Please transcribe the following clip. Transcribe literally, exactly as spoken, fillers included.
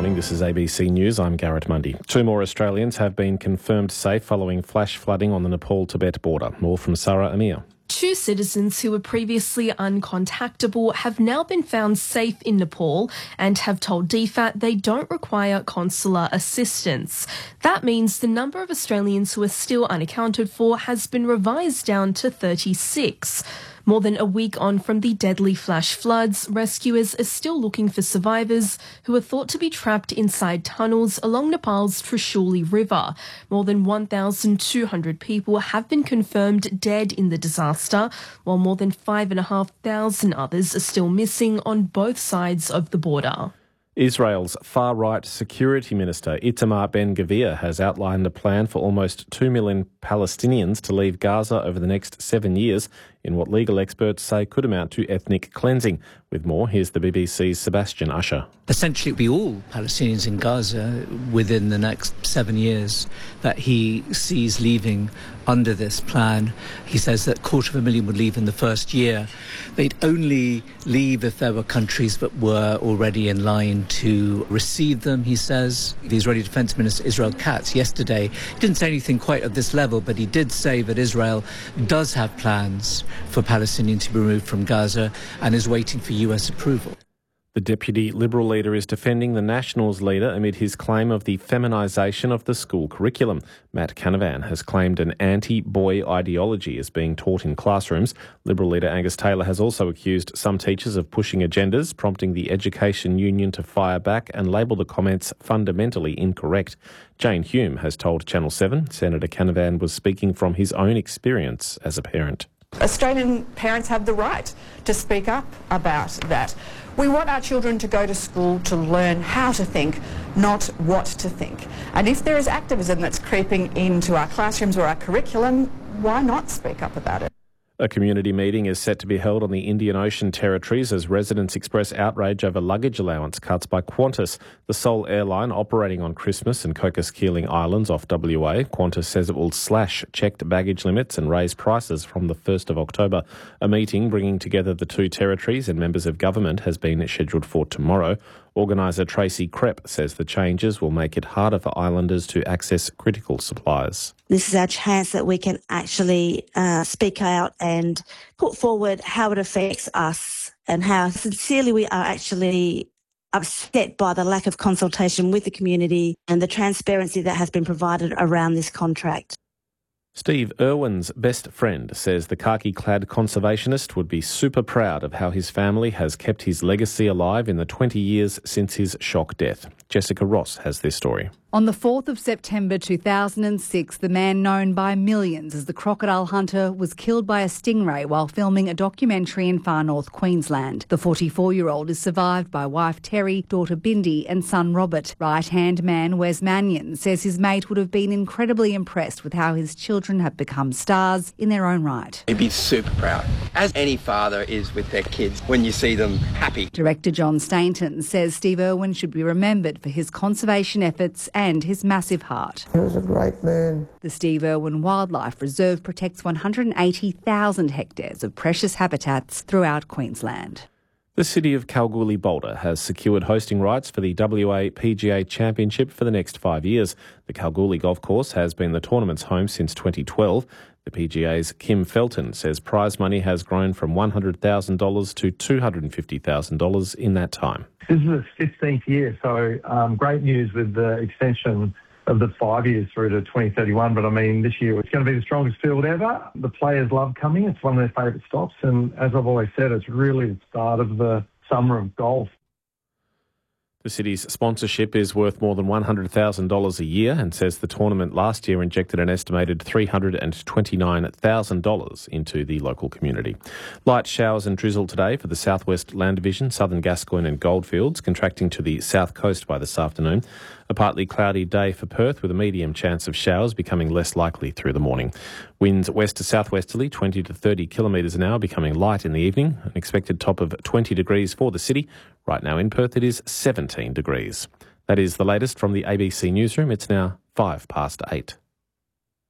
morning. This is A B C News. I'm Garrett Mundy. Two more Australians have been confirmed safe following flash flooding on the Nepal-Tibet border. More from Sarah Amir. Two citizens who were previously uncontactable have now been found safe in Nepal and have told D F A T they don't require consular assistance. That means the number of Australians who are still unaccounted for has been revised down to thirty-six. More than a week on from the deadly flash floods, rescuers are still looking for survivors who are thought to be trapped inside tunnels along Nepal's Trishuli River. More than one thousand two hundred people have been confirmed dead in the disaster, while more than five thousand five hundred others are still missing on both sides of the border. Israel's far-right security minister Itamar Ben-Gvir has outlined a plan for almost two million Palestinians to leave Gaza over the next seven years in what legal experts say could amount to ethnic cleansing. With more, here's the B B C's Sebastian Usher. Essentially, it would be all Palestinians in Gaza within the next seven years that he sees leaving under this plan. He says that a quarter of a million would leave in the first year. They'd only leave if there were countries that were already in line to receive them, he says. The Israeli Defense Minister Israel Katz yesterday didn't say anything quite at this level, but he did say that Israel does have plans for Palestinians to be removed from Gaza and is waiting for U S approval. The Deputy Liberal leader is defending the Nationals leader amid his claim of the feminisation of the school curriculum. Matt Canavan has claimed an anti-boy ideology is being taught in classrooms. Liberal leader Angus Taylor has also accused some teachers of pushing agendas, prompting the Education Union to fire back and label the comments fundamentally incorrect. Jane Hume has told Channel seven Senator Canavan was speaking from his own experience as a parent. Australian parents have the right to speak up about that. We want our children to go to school to learn how to think, not what to think. And if there is activism that's creeping into our classrooms or our curriculum, why not speak up about it? A community meeting is set to be held on the Indian Ocean territories as residents express outrage over luggage allowance cuts by Qantas, the sole airline operating on Christmas and Cocos Keeling Islands off W A. Qantas says it will slash checked baggage limits and raise prices from the first of October. A meeting bringing together the two territories and members of government has been scheduled for tomorrow. Organiser Tracy Krepp says the changes will make it harder for islanders to access critical supplies. This is our chance that we can actually uh, speak out and put forward how it affects us and how sincerely we are actually upset by the lack of consultation with the community and the transparency that has been provided around this contract. Steve Irwin's best friend says the khaki-clad conservationist would be super proud of how his family has kept his legacy alive in the twenty years since his shock death. Jessica Ross has this story. On the fourth of September two thousand six, the man known by millions as the Crocodile Hunter was killed by a stingray while filming a documentary in far north Queensland. The forty-four-year-old is survived by wife Terry, daughter Bindi and son Robert. Right-hand man Wes Mannion says his mate would have been incredibly impressed with how his children have become stars in their own right. He'd be super proud, as any father is with their kids when you see them happy. Director John Stainton says Steve Irwin should be remembered for his conservation efforts and his massive heart. He was a great man. The Steve Irwin Wildlife Reserve protects one hundred eighty thousand hectares of precious habitats throughout Queensland. The city of Kalgoorlie Boulder has secured hosting rights for the W A P G A Championship for the next five years. The Kalgoorlie Golf Course has been the tournament's home since twenty twelve. The P G A's Kim Felton says prize money has grown from one hundred thousand dollars to two hundred fifty thousand dollars in that time. This is the fifteenth year, so um, great news with the extension of the five years through to twenty thirty-one. But I mean, this year it's going to be the strongest field ever. The players love coming. It's one of their favourite stops. And as I've always said, it's really the start of the summer of golf. The city's sponsorship is worth more than one hundred thousand dollars a year and says the tournament last year injected an estimated three hundred twenty-nine thousand dollars into the local community. Light showers and drizzle today for the Southwest Land Division, Southern Gascoyne and Goldfields, contracting to the south coast by this afternoon. A partly cloudy day for Perth with a medium chance of showers becoming less likely through the morning. Winds west to southwesterly, twenty to thirty kilometres an hour, becoming light in the evening. An expected top of twenty degrees for the city. Right now in Perth it is seventeen degrees. That is the latest from the A B C Newsroom. It's now five past eight.